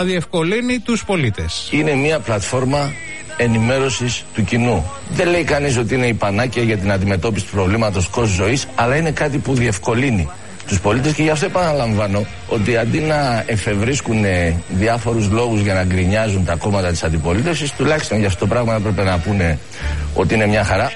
διευκολύνει τους πολίτες. Είναι μια πλατφόρμα ενημέρωσης του κοινού. Δεν λέει κανείς ότι είναι η πανάκια για την αντιμετώπιση του προβλήματος κόστους ζωής, αλλά είναι κάτι που διευκολύνει τους πολίτες και γι' αυτό επαναλαμβάνω ότι αντί να εφευρίσκουν διάφορους λόγους για να γκρινιάζουν τα κόμματα της αντιπολίτευσης, τουλάχιστον για αυτό το πράγμα έπρεπε να πούνε ότι είναι μια χαρά.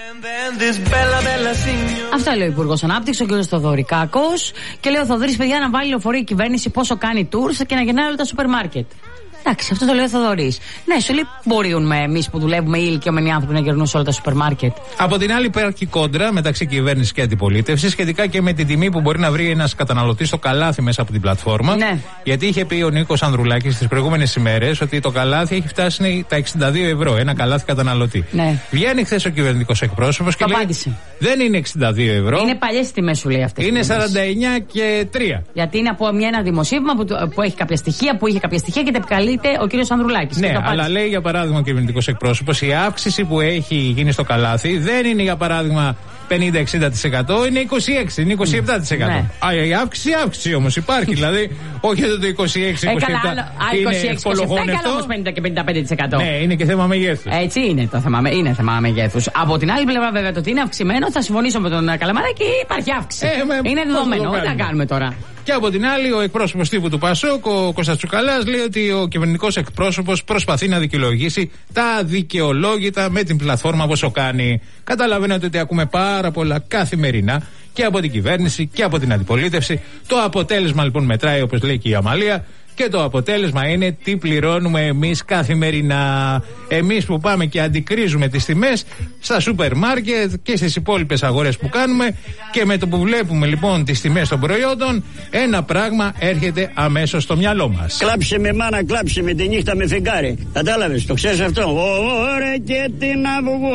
Αυτά λέει ο Υπουργός Ανάπτυξης, ο κ. Θοδωρικάκος. Και λέει ο Θοδωρής, παιδιά, να βάλει λεωφορείο η κυβέρνηση πόσο κάνει tours και να γεννάει όλα τα σούπερ μάρκετ. Εντάξει, αυτό το λέει ο Θοδωρής. Ναι, σου λέει μπορούμε εμείς που δουλεύουμε οι ηλικιωμένοι άνθρωποι να γυρνούν σε όλα τα σούπερ μάρκετ. Από την άλλη, υπάρχει κόντρα μεταξύ κυβέρνησης και αντιπολίτευσης σχετικά και με την τιμή που μπορεί να βρει ένας καταναλωτής στο καλάθι μέσα από την πλατφόρμα. Ναι. Γιατί είχε πει ο Νίκος Ανδρουλάκης τις προηγούμενες ημέρες ότι το καλάθι έχει φτάσει τα 62 ευρώ. Ένα καλάθι καταναλωτή. Ναι. Βγαίνει χθες ο κυβερνητικός εκπρόσωπος και λέει: δεν είναι 62 ευρώ. Είναι παλιές τιμές, σου λέει αυτές. Είναι 49 και 3. Γιατί είναι από ένα δημοσίευμα που έχει κάποια στοιχεία, που είχε κάποια στοιχεία και τα επικαλεί ο κύριος Ανδρουλάκης. Ναι, αλλά λέει για παράδειγμα ο κυβερνητικός εκπρόσωπος, η αύξηση που έχει γίνει στο καλάθι δεν είναι για παράδειγμα 50-60%, είναι 26%, είναι 27%. Ναι. Η αύξηση όμως υπάρχει, δηλαδή όχι το 26-27%. Είναι κολογόνευτο. Όμως 50 και 55%. Ναι, είναι και θέμα μεγέθους. Έτσι είναι το θέμα, είναι θέμα μεγέθους. Από την άλλη πλευρά, βέβαια, το ότι είναι αυξημένο, θα συμφωνήσω με τον Καλαμαράκη, υπάρχει αύξηση. Είναι δεδομένο, τι να κάνουμε τώρα. Και από την άλλη, ο εκπρόσωπος τύπου του ΠΑΣΟΚ, ο Κώστας Τσουκαλάς, λέει ότι ο κυβερνητικός εκπρόσωπος προσπαθεί να δικαιολογήσει τα αδικαιολόγητα με την πλατφόρμα όσο κάνει. Καταλαβαίνετε ότι ακούμε πάρα πολλά καθημερινά και από την κυβέρνηση και από την αντιπολίτευση. Το αποτέλεσμα λοιπόν μετράει, όπως λέει και η Αμαλία. Και το αποτέλεσμα είναι τι πληρώνουμε εμείς καθημερινά. Εμείς που πάμε και αντικρίζουμε τις τιμές στα σούπερ μάρκετ και στις υπόλοιπες αγορές που κάνουμε, και με το που βλέπουμε λοιπόν τις τιμές των προϊόντων, ένα πράγμα έρχεται αμέσως στο μυαλό μας. Κλάψε με μάνα, κλάψε με τη νύχτα με φεγγάρι. Κατάλαβες, το ξέρεις αυτό? Ωραία και την αυγού.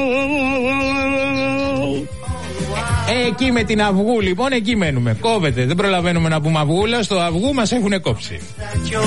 Εκεί με την αυγού λοιπόν, εκεί μένουμε. Κόβεται, δεν προλαβαίνουμε να πούμε αυγούλα, στο αυγού μας έχουνε κόψει.